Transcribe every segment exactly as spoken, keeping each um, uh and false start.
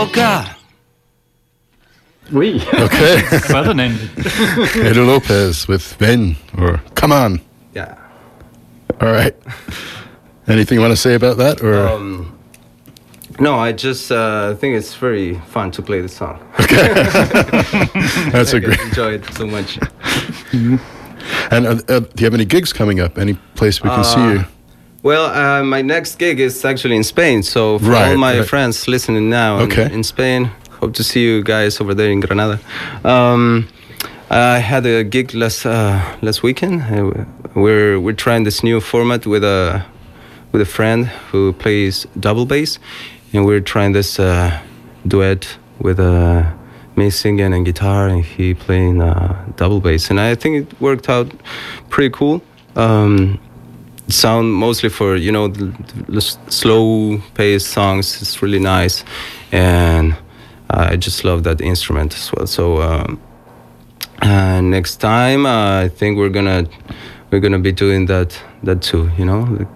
loca. Oui. Okay. Southern-ended. Edu Lopez with Ven, or Come On. Yeah. All right. Anything you want to say about that? Or Um, no, I just uh, think it's very fun to play the song. that's I a great. enjoy it so much. And uh, uh, do you have any gigs coming up? Any place we can Uh, see you? Well, uh, my next gig is actually in Spain. So for Right, all my right. friends listening now in, Okay. in Spain, hope to see you guys over there in Granada. Um, I had a gig last uh, last weekend. Uh, We're we're trying this new format with a with a friend who plays double bass, and we're trying this uh, duet with uh, me singing and guitar and he playing uh, double bass, and I think it worked out pretty cool. Um, sound mostly for, you know, the, the slow paced songs. It's really nice, and I just love that instrument as well. So um, uh, next time uh, I think we're gonna we're gonna be doing that that too, you know. Like,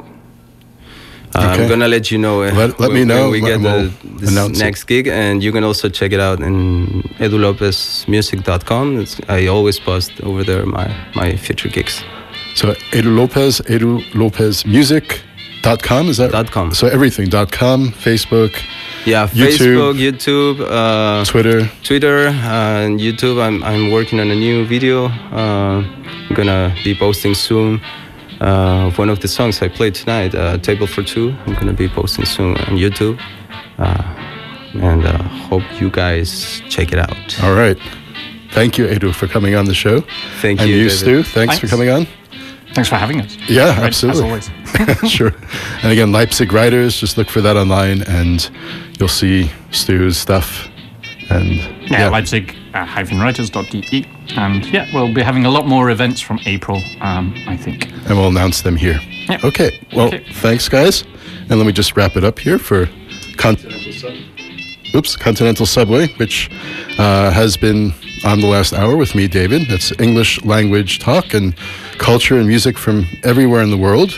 uh, Okay. I'm gonna let you know uh, Let- let when, me know, when we let- get we'll the this announce it. next gig, and you can also check it out in edu lopez music dot com. It's, I always post over there my my future gigs. So Edu Lopez, edu lopez music dot com, is that? Dot com. So everything, dot com, Facebook, Yeah, YouTube. Facebook, YouTube, uh, Twitter. Twitter, uh, and YouTube. I'm I'm working on a new video. Uh, I'm gonna be posting soon. Uh, of one of the songs I played tonight, uh, Table for Two. I'm gonna be posting soon on YouTube, uh, and uh, hope you guys check it out. All right. Thank you, Edu, for coming on the show. Thank and you, you, David. Stu. Thanks, for Thanks. coming on. Thanks for having us. Yeah, Great, absolutely. As always. Sure. And again, Leipzig Writers, just look for that online and you'll see Stu's stuff. And Yeah, Leipzig uh, writers dot d e. And yeah, we'll be having a lot more events from April, um, I think. and we'll announce them here. Yeah. Okay. Well, Okay. thanks, guys. And let me just wrap it up here for Continental Subway. Oops, Continental Subway, which uh, has been on the last hour with me, David. That's English language talk and culture and music from everywhere in the world.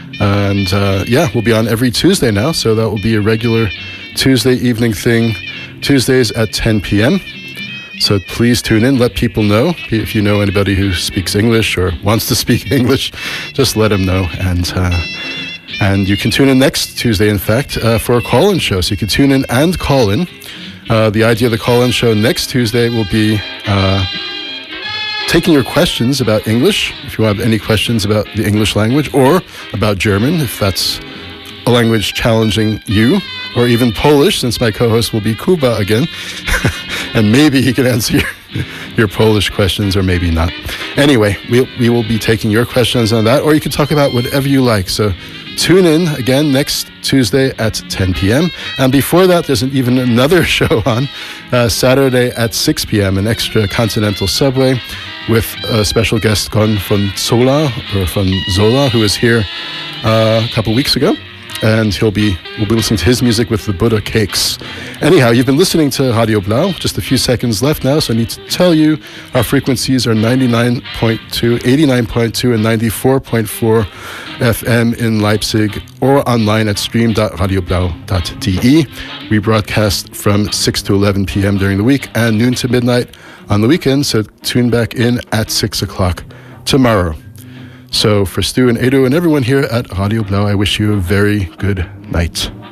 And uh, yeah, we'll be on every Tuesday now, so that will be a regular Tuesday evening thing, Tuesdays at ten p.m. So please tune in, let people know. If you know anybody who speaks English or wants to speak English, just let them know. And uh, and you can tune in next Tuesday, in fact, uh, for a call-in show. So you can tune in and call in. Uh, the idea of the call-in show next Tuesday will be uh, taking your questions about English, if you have any questions about the English language, or about German, if that's a language challenging you, or even Polish, since my co-host will be Kuba again, and maybe he can answer your, your Polish questions, or maybe not. Anyway, we, we will be taking your questions on that, or you can talk about whatever you like. So tune in again next Tuesday at ten p.m. And before that, there's an, even another show on uh, Saturday at six p.m., an extra Continental Subway with a special guest, Gon von Zola, or von Zola, who was here uh, a couple weeks ago. And he'll be, we'll be listening to his music with the Buddha Cakes. Anyhow, you've been listening to Radio Blau. Just a few seconds left now, so I need to tell you our frequencies are ninety-nine point two, eighty-nine point two, and ninety-four point four F M in Leipzig, or online at stream dot radio blau dot d e. We broadcast from six to eleven p.m. during the week and noon to midnight on the weekend, so tune back in at six o'clock tomorrow. So for Stu and Edu and everyone here at Radio Blau, I wish you a very good night.